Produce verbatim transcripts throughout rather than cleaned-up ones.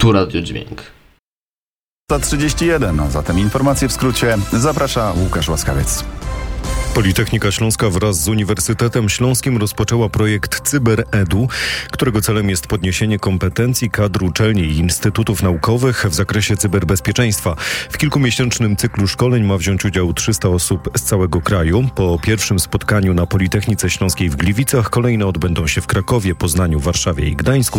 Tu Radio Dźwięk. trzydzieści jeden, a zatem informacje w skrócie. Zaprasza Łukasz Łaskawiec. Politechnika Śląska wraz z Uniwersytetem Śląskim rozpoczęła projekt CyberEdu, którego celem jest podniesienie kompetencji kadr uczelni i instytutów naukowych w zakresie cyberbezpieczeństwa. W kilkumiesięcznym cyklu szkoleń ma wziąć udział trzysta osób z całego kraju. Po pierwszym spotkaniu na Politechnice Śląskiej w Gliwicach kolejne odbędą się w Krakowie, Poznaniu, Warszawie i Gdańsku.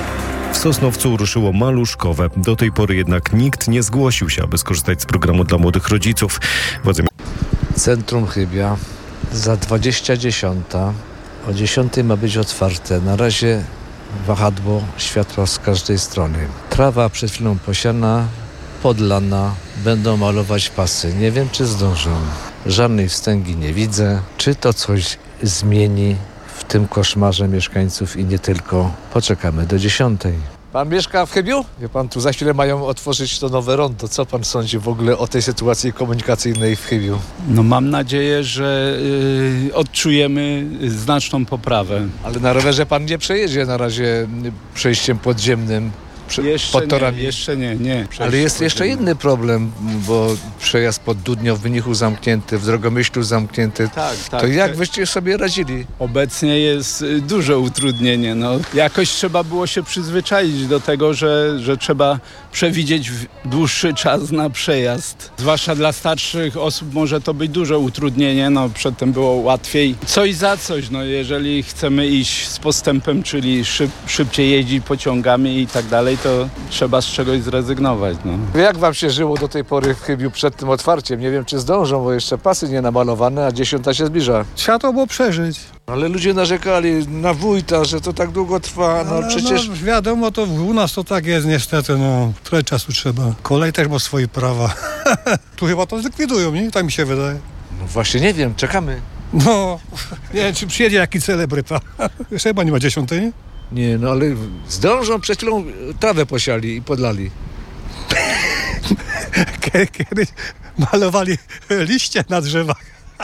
W Sosnowcu ruszyło maluszkowe. Do tej pory jednak nikt nie zgłosił się, aby skorzystać z programu dla młodych rodziców. Władze... Centrum Chybia za dwadzieścia dziesiąta. O dziesiątej ma być otwarte. Na razie wahadło światła z każdej strony. Trawa przed chwilą posiana, podlana. Będą malować pasy. Nie wiem, czy zdążą. Żadnej wstęgi nie widzę. Czy to coś zmieni w tym koszmarze mieszkańców i nie tylko? Poczekamy do dziesiątej. Pan mieszka w Chybiu? Wie pan, tu za chwilę mają otworzyć to nowe rondo. Co pan sądzi w ogóle o tej sytuacji komunikacyjnej w Chybiu? No mam nadzieję, że y, odczujemy znaczną poprawę. Ale na rowerze pan nie przejedzie na razie przejściem podziemnym. Prze- Jeszcze pod torami. nie, jeszcze nie, nie. Ale jest jeszcze inny problem, bo przejazd pod Dudnią w Wynichu zamknięty, w Drogomyślu zamknięty. Tak, tak. To jak tak. wyście sobie radzili? Obecnie jest y, duże utrudnienie. No, jakoś trzeba było się przyzwyczaić do tego, że, że trzeba przewidzieć w dłuższy czas na przejazd. Zwłaszcza dla starszych osób może to być duże utrudnienie. No, przedtem było łatwiej. Coś za coś. No, jeżeli chcemy iść z postępem, czyli szyb, szybciej jeździć pociągami i tak dalej, to trzeba z czegoś zrezygnować. No. Jak wam się żyło do tej pory w Chybiu przed tym otwarciem? Nie wiem, czy zdążą, bo jeszcze pasy nie namalowane, a dziesiąta się zbliża. Trzeba to było przeżyć. Ale ludzie narzekali na wójta, że to tak długo trwa. No Ale przecież... no, wiadomo, to u nas to tak jest niestety, no trochę czasu trzeba. Kolej też ma swoje prawa. Tu chyba to zlikwidują, nie? Tak mi się wydaje. No właśnie nie wiem, czekamy. No, nie wiem, czy przyjedzie jaki celebryta. Jeszcze chyba nie ma dziesiątej, nie? Nie, no ale zdążą, przed chwilą trawę posiali i podlali. Kiedyś malowali liście na drzewach.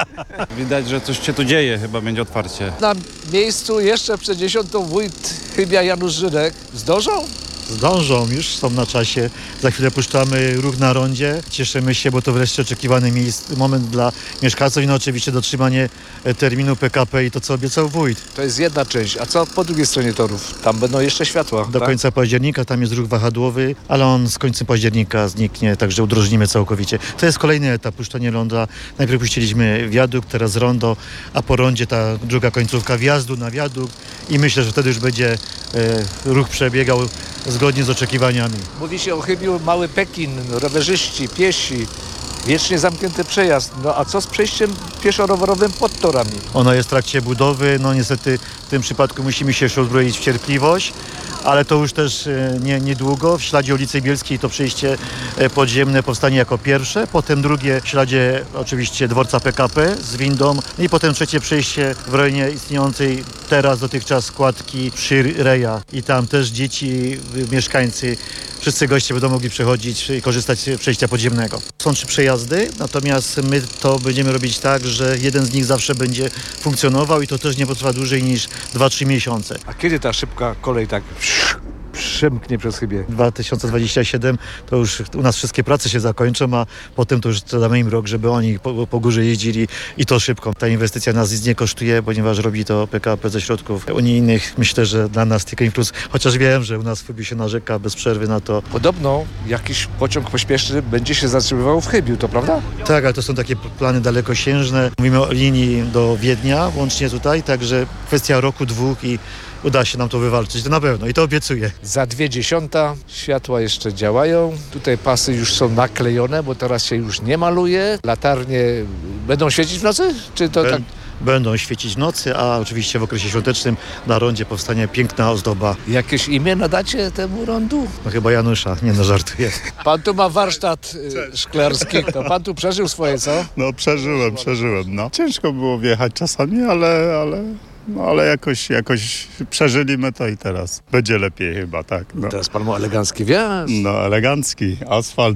Widać, że coś się tu dzieje, chyba będzie otwarcie. Na miejscu jeszcze przed dziesiątą wójt Chybia Janusz Żydek. Zdążą? Zdążą, już są na czasie. Za chwilę puszczamy ruch na rondzie. Cieszymy się, bo to wreszcie oczekiwany miejsc, moment dla mieszkańców i no oczywiście dotrzymanie terminu P K P i to, co obiecał wójt. To jest jedna część. A co po drugiej stronie torów? Tam będą jeszcze światła. Do tak? końca października tam jest ruch wahadłowy, ale on z końcem października zniknie, także udrożnimy całkowicie. To jest kolejny etap puszczania ronda. Najpierw puściliśmy wiadukt, teraz rondo, a po rondzie ta druga końcówka wjazdu na wiadukt i myślę, że wtedy już będzie e, ruch przebiegał zgodnie z oczekiwaniami. Mówi się o Chybiu mały Pekin, rowerzyści, piesi, wiecznie zamknięty przejazd. No a co z przejściem pieszo-rowerowym pod torami? Ono jest w trakcie budowy, no niestety w tym przypadku musimy się jeszcze uzbroić w cierpliwość, ale to już też nie, niedługo. W śladzie ulicy Bielskiej to przejście podziemne powstanie jako pierwsze, potem drugie w śladzie oczywiście dworca P K P z windą i potem trzecie przejście w rejonie istniejącej teraz dotychczas składki przy Reja i tam też dzieci, mieszkańcy, wszyscy goście będą mogli przechodzić i korzystać z przejścia podziemnego. Są trzy przejazdy, natomiast my to będziemy robić tak, że jeden z nich zawsze będzie funkcjonował i to też nie potrwa dłużej niż dwa trzy miesiące. A kiedy ta szybka kolej tak przemknie przez Chybię? dwa tysiące dwudziesty siódmy to już u nas wszystkie prace się zakończą, a potem to już damy im rok, żeby oni po, po górze jeździli i to szybko. Ta inwestycja nas nic nie kosztuje, ponieważ robi to P K P ze środków unijnych. Myślę, że dla nas tylko plus, chociaż wiem, że u nas w Chybiu się narzeka bez przerwy na to. Podobno jakiś pociąg pośpieszny będzie się zatrzymywał w Chybiu, to prawda? Tak, ale to są takie plany dalekosiężne. Mówimy o linii do Wiednia, łącznie tutaj, także kwestia roku, dwóch i uda się nam to wywalczyć, to na pewno i to obiecuję. Za dwie dziesiąta światła jeszcze działają. Tutaj pasy już są naklejone, bo teraz się już nie maluje. Latarnie będą świecić w nocy? Czy to Bę- tak? Będą świecić w nocy, a oczywiście w okresie świątecznym na rondzie powstanie piękna ozdoba. Jakieś imię nadacie temu rondu? No chyba Janusza, nie no żartuję. Pan tu ma warsztat y, szklarski. To pan tu przeżył swoje, co? No przeżyłem, przeżyłem, no. Ciężko było wjechać czasami, ale, ale, no, ale jakoś, jakoś przeżyliśmy to i teraz będzie lepiej chyba, tak. No, Teraz pan ma elegancki wjazd. no elegancki, asfalt.